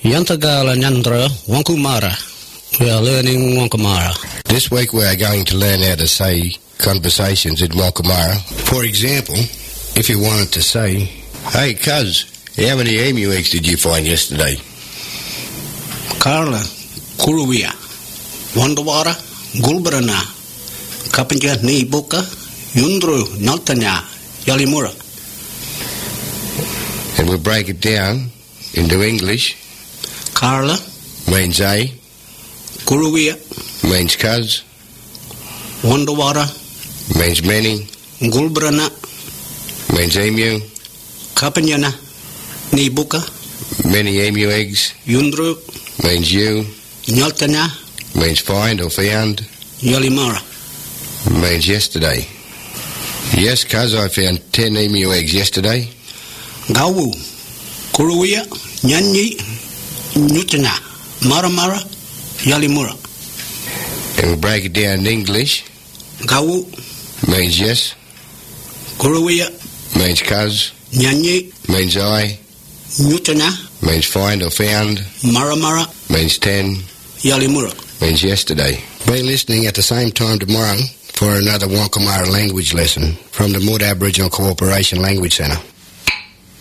Yantagala Nyandra Wankumara. We are learning Wankumara. This week we are going to learn how to say conversations in Wankumara. For example, if you wanted to say, "Hey cuz, how many emu eggs did you find yesterday?" Carla Kuruwia Wandawara Gulbrana Kapanja Ni Boka Yundru Naltanya Yalimura. And we'll break it down into English. Carla Means a, Kuruwia means cuz, Wandawara means many, Gulbrana means emu, Kapanyana Ni Boka many emu eggs, Yundru means you, Naltanya means find or found, Yalimara. means yesterday. Yes, cuz, I found 10 emu eggs yesterday. Gawu Kuruwia Nyanyi Nutana Maramara Yalimura. And we'll break it down in English. Gawu Means yes, Kuruwia means cuz, Nyanyi means I, Nutana means find or found, Maramara means 10, Yalimura. means yesterday. Be listening at the same time tomorrow for another Wankumara language lesson from the Mood Aboriginal Cooperation Language Centre.